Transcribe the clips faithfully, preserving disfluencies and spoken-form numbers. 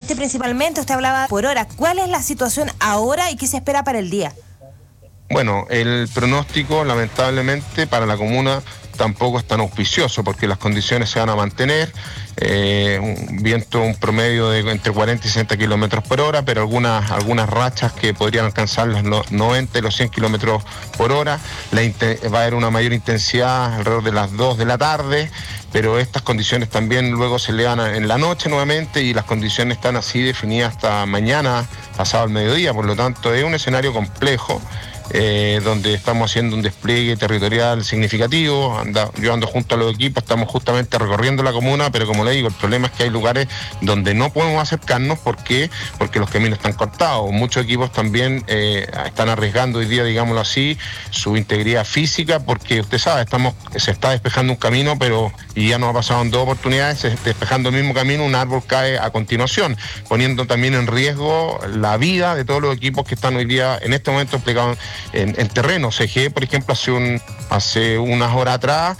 oeste principalmente, usted hablaba por hora. ¿Cuál es la situación ahora y qué se espera para el día? Bueno, el pronóstico lamentablemente para la comuna tampoco es tan auspicioso porque las condiciones se van a mantener, eh, un viento, un promedio de entre cuarenta y sesenta kilómetros por hora, pero algunas, algunas rachas que podrían alcanzar los noventa y los cien kilómetros por hora. La, va a haber una mayor intensidad alrededor de las dos de la tarde, pero estas condiciones también luego se elevan en la noche nuevamente y las condiciones están así definidas hasta mañana, pasado el mediodía, por lo tanto es un escenario complejo. Eh, donde estamos haciendo un despliegue territorial significativo. Anda, yo ando junto a los equipos, estamos justamente recorriendo la comuna, pero como le digo, el problema es que hay lugares donde no podemos acercarnos. ¿Por qué? Porque los caminos están cortados. Muchos equipos también eh, están arriesgando hoy día, digámoslo así, su integridad física, porque usted sabe, estamos, se está despejando un camino, pero y ya nos ha pasado en dos oportunidades, despejando el mismo camino, un árbol cae a continuación, poniendo también en riesgo la vida de todos los equipos que están hoy día en este momento desplegados En, en terreno. C G E, por ejemplo, hace, un, hace unas horas atrás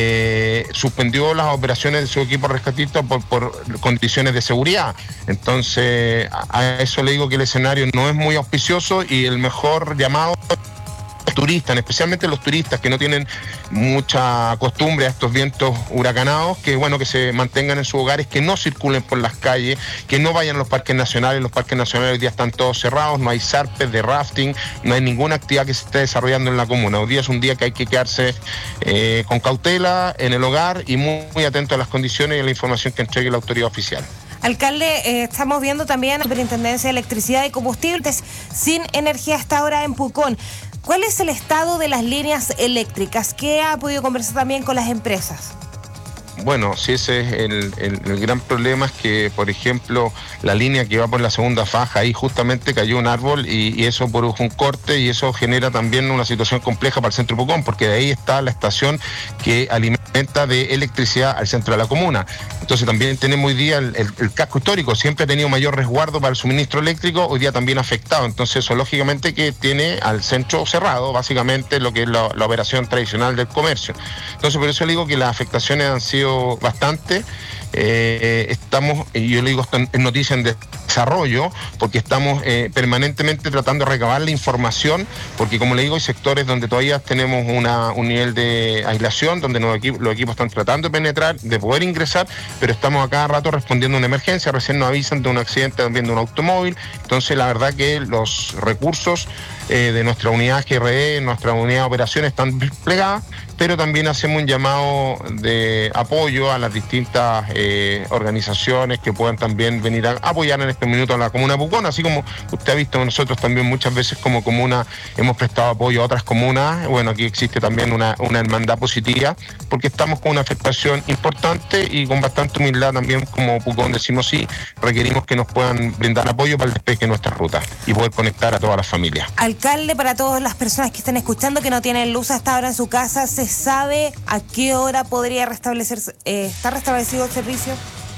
eh, suspendió las operaciones de su equipo rescatista por, por condiciones de seguridad. Entonces, a, a eso le digo que el escenario no es muy auspicioso y el mejor llamado turistas, especialmente los turistas que no tienen mucha costumbre a estos vientos huracanados, que bueno, que se mantengan en sus hogares, que no circulen por las calles, que no vayan a los parques nacionales. Los parques nacionales hoy día están todos cerrados, no hay zarpes de rafting, no hay ninguna actividad que se esté desarrollando en la comuna. Hoy día es un día que hay que quedarse eh, con cautela en el hogar y muy, muy atento a las condiciones y a la información que entregue la autoridad oficial. Alcalde, eh, estamos viendo también la Superintendencia de Electricidad y Combustibles sin energía hasta ahora en Pucón. ¿Cuál es el estado de las líneas eléctricas? ¿Qué ha podido conversar también con las empresas? Bueno, sí, ese es el, el, el gran problema, es que, por ejemplo, la línea que va por la segunda faja, ahí justamente cayó un árbol y, y eso produjo un corte y eso genera también una situación compleja para el centro de Pucón, porque de ahí está la estación que alimenta de electricidad al centro de la comuna. Entonces también tenemos hoy día el, el, el casco histórico, siempre ha tenido mayor resguardo para el suministro eléctrico, hoy día también afectado. Entonces eso lógicamente que tiene al centro cerrado, básicamente lo que es la, la operación tradicional del comercio. Entonces por eso le digo que las afectaciones han sido bastante. Eh, estamos, y yo le digo, en noticia en desarrollo, porque estamos eh, permanentemente tratando de recabar la información, porque como le digo, hay sectores donde todavía tenemos una, un nivel de aislación, donde los equipos, los equipos están tratando de penetrar, de poder ingresar, pero estamos a cada rato respondiendo a una emergencia. Recién nos avisan de un accidente también de un automóvil. Entonces la verdad que los recursos eh, de nuestra unidad G R E, nuestra unidad de operaciones están desplegadas, pero también hacemos un llamado de apoyo a las distintas eh, organizaciones que puedan también venir a apoyar en este minuto a la comuna de Pucón, así como usted ha visto, nosotros también muchas veces como comuna hemos prestado apoyo a otras comunas. Bueno, aquí existe también una, una hermandad positiva, porque estamos con una afectación importante y con bastante humildad también como Pucón decimos sí, requerimos que nos puedan brindar apoyo para el despeje de nuestras rutas y poder conectar a todas las familias. Alcalde, para todas las personas que están escuchando que no tienen luz hasta ahora en su casa, ¿se sabe a qué hora podría restablecerse, eh, estar restablecido el servicio?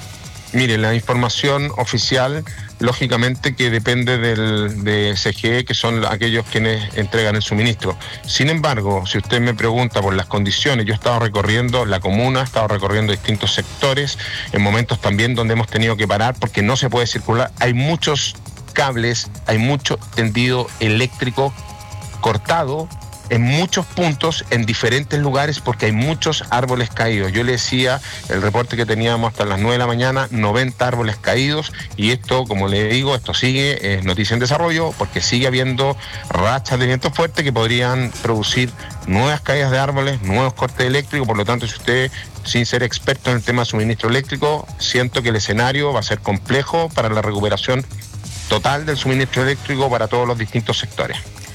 Mire, la información oficial, lógicamente que depende del, de C G E, que son aquellos quienes entregan el suministro. Sin embargo, si usted me pregunta por las condiciones, yo he estado recorriendo la comuna, he estado recorriendo distintos sectores, en momentos también donde hemos tenido que parar porque no se puede circular. Hay muchos cables, hay mucho tendido eléctrico cortado en muchos puntos, en diferentes lugares, porque hay muchos árboles caídos. Yo le decía, el reporte que teníamos hasta las nueve de la mañana, noventa árboles caídos, y esto, como le digo, esto sigue, es noticia en desarrollo, porque sigue habiendo rachas de viento fuerte que podrían producir nuevas caídas de árboles, nuevos cortes eléctricos. Por lo tanto, si usted, sin ser experto en el tema de suministro eléctrico, siento que el escenario va a ser complejo para la recuperación total del suministro eléctrico para todos los distintos sectores.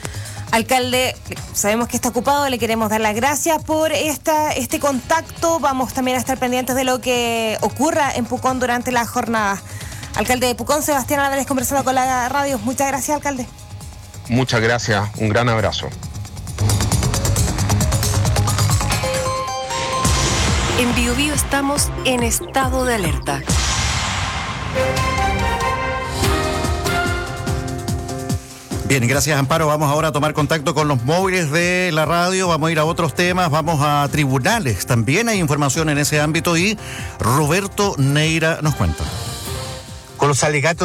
Alcalde, sabemos que está ocupado, le queremos dar las gracias por esta, este contacto. Vamos también a estar pendientes de lo que ocurra en Pucón durante la jornada. Alcalde de Pucón, Sebastián Álvarez, conversando con la radio. Muchas gracias, alcalde. Muchas gracias, un gran abrazo. En Biobío estamos en estado de alerta. Bien, gracias Amparo. Vamos ahora a tomar contacto con los móviles de la radio, vamos a ir a otros temas, vamos a tribunales. También hay información en ese ámbito y Roberto Neira nos cuenta. Con los alegatos